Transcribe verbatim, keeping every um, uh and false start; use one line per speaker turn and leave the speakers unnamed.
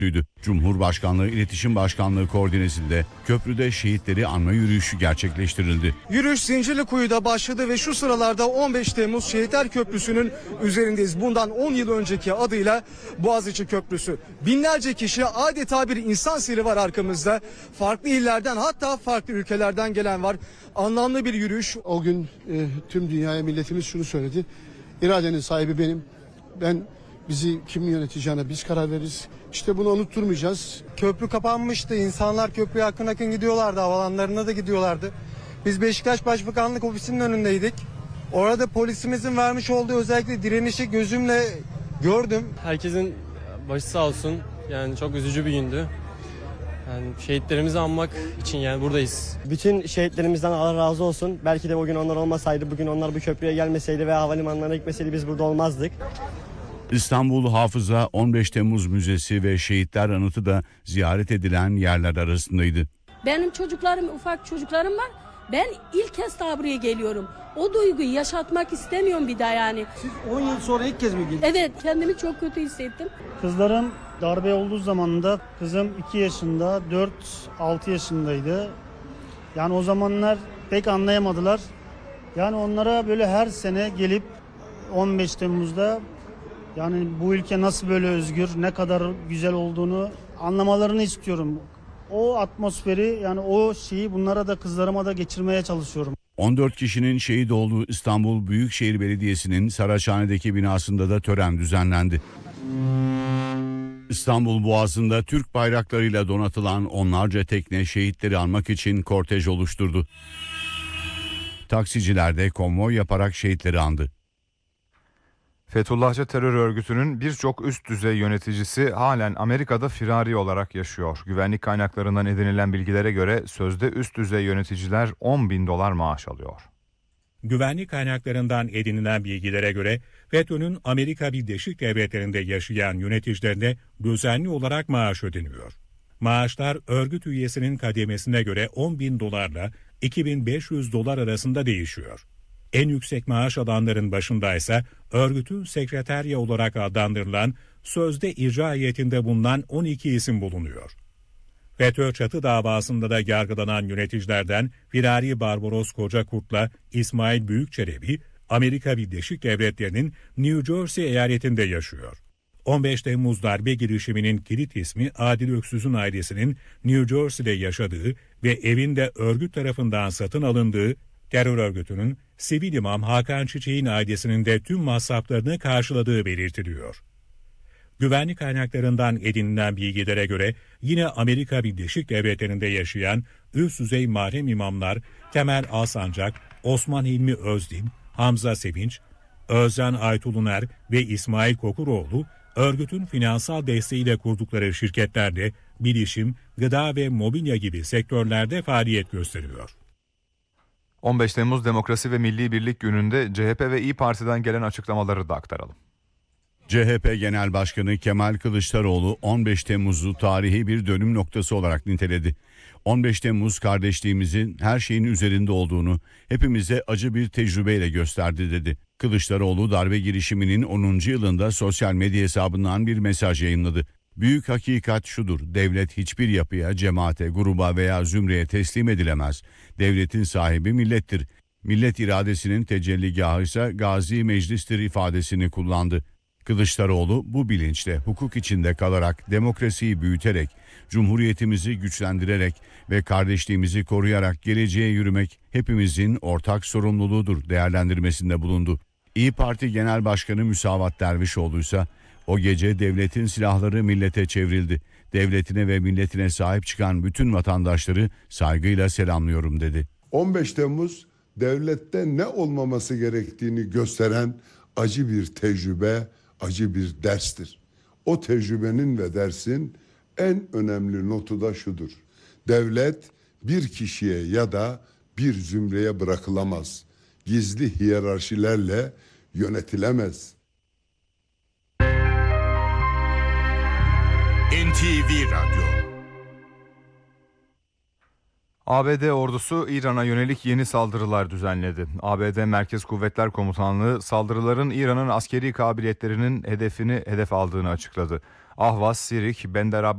Cumhurbaşkanlığı İletişim Başkanlığı koordinesinde köprüde şehitleri anma yürüyüşü gerçekleştirildi.
Yürüyüş Zincirlikuyu'da başladı ve şu sıralarda on beş Temmuz Şehitler Köprüsü'nün üzerindeyiz. Bundan on yıl önceki adıyla Boğaziçi Köprüsü. Binlerce kişi, adeta bir insan seli var arkamızda. Farklı illerden, hatta farklı ülkelerden gelen var. Anlamlı bir yürüyüş.
O gün e, tüm dünyaya milletimiz şunu söyledi: İradenin sahibi benim. Ben bizi kim yöneteceğine biz karar veririz. İşte bunu unutturmayacağız.
Köprü kapanmıştı. İnsanlar köprüye akın akın gidiyorlardı. Havalanlarına da gidiyorlardı. Biz Beşiktaş Başbakanlık Ofisi'nin önündeydik. Orada polisimizin vermiş olduğu özellikle direnişi gözümle gördüm.
Herkesin başı sağ olsun. Yani çok üzücü bir gündü. Yani şehitlerimizi anmak için yani buradayız.
Bütün şehitlerimizden Allah razı olsun. Belki de bugün onlar olmasaydı, bugün onlar bu köprüye gelmeseydi veya havalimanlarına gitmeseydi biz burada olmazdık.
İstanbul Hafıza on beş Temmuz Müzesi ve Şehitler Anıtı da ziyaret edilen yerler arasındaydı.
Benim çocuklarım, ufak çocuklarım var. Ben ilk kez daha buraya geliyorum. O duyguyu yaşatmak istemiyorum bir daha yani.
Siz on yıl sonra ilk kez mi geldiniz?
Evet, kendimi çok kötü hissettim.
Kızlarım darbe olduğu zamanında kızım iki yaşında, dört altı yaşındaydı. Yani o zamanlar pek anlayamadılar. Yani onlara böyle her sene gelip on beş Temmuz'da yani bu ülke nasıl böyle özgür, ne kadar güzel olduğunu anlamalarını istiyorum. O atmosferi, yani o şeyi bunlara da, kızlarıma da geçirmeye çalışıyorum.
on dört kişinin şehit olduğu İstanbul Büyükşehir Belediyesi'nin Saraçhane'deki binasında da tören düzenlendi. İstanbul Boğazı'nda Türk bayraklarıyla donatılan onlarca tekne şehitleri anmak için kortej oluşturdu. Taksiciler de konvoy yaparak şehitleri andı.
Fethullahçı terör örgütünün birçok üst düzey yöneticisi halen Amerika'da firari olarak yaşıyor. Güvenlik kaynaklarından edinilen bilgilere göre sözde üst düzey yöneticiler on bin dolar maaş alıyor.
Güvenlik kaynaklarından edinilen bilgilere göre FETÖ'nün Amerika Birleşik Devletleri'nde yaşayan yöneticilerine düzenli olarak maaş ödeniyor. Maaşlar örgüt üyesinin kademesine göre on bin dolarla iki bin beş yüz dolar arasında değişiyor. En yüksek maaş alanların başındaysa örgütün sekreterya olarak adlandırılan sözde icra heyetinde bulunan on iki isim bulunuyor. FETÖ çatı davasında da yargılanan yöneticilerden Firari Barbaros Kocakurt'la İsmail Büyükçelebi, Amerika Birleşik Devletleri'nin New Jersey eyaletinde yaşıyor. on beş Temmuz darbe girişiminin kilit ismi Adil Öksüz'ün ailesinin New Jersey'de yaşadığı ve evinde örgüt tarafından satın alındığı, terör örgütünün sivil imam Hakan Çiçek'in ailesinin de tüm masraflarını karşıladığı belirtiliyor. Güvenlik kaynaklarından edinilen bilgilere göre yine Amerika Birleşik Devletleri'nde yaşayan üst düzey mahrem imamlar Temel Alsancak, Osman Hilmi Özdin, Hamza Sevinç, Özcan Aytuluner ve İsmail Kokuroğlu örgütün finansal desteğiyle kurdukları şirketlerde bilişim, gıda ve mobilya gibi sektörlerde faaliyet gösteriyor.
on beş Temmuz Demokrasi ve Milli Birlik Günü'nde C H P ve İYİ Parti'den gelen açıklamaları da aktaralım.
C H P Genel Başkanı Kemal Kılıçdaroğlu on beş Temmuz'u tarihi bir dönüm noktası olarak niteledi. on beş Temmuz kardeşliğimizin her şeyin üzerinde olduğunu hepimize acı bir tecrübeyle gösterdi dedi. Kılıçdaroğlu darbe girişiminin onuncu yılında sosyal medya hesabından bir mesaj yayınladı. Büyük hakikat şudur: devlet hiçbir yapıya, cemaate, gruba veya zümreye teslim edilemez. Devletin sahibi millettir. Millet iradesinin tecelligahı ise Gazi Meclis'tir ifadesini kullandı. Kılıçdaroğlu bu bilinçle hukuk içinde kalarak, demokrasiyi büyüterek, cumhuriyetimizi güçlendirerek ve kardeşliğimizi koruyarak geleceğe yürümek hepimizin ortak sorumluluğudur değerlendirmesinde bulundu. İYİ Parti Genel Başkanı Müsavat Dervişoğlu ise o gece devletin silahları millete çevrildi. Devletine ve milletine sahip çıkan bütün vatandaşları saygıyla selamlıyorum dedi.
on beş Temmuz devlette ne olmaması gerektiğini gösteren acı bir tecrübe, acı bir derstir. O tecrübenin ve dersin en önemli notu da şudur: devlet bir kişiye ya da bir zümreye bırakılamaz. Gizli hiyerarşilerle yönetilemez.
N T V Radyo.
A B D ordusu İran'a yönelik yeni saldırılar düzenledi. A B D Merkez Kuvvetler Komutanlığı saldırıların İran'ın askeri kabiliyetlerinin hedefini hedef aldığını açıkladı. Ahvaz, Sirik, Benderab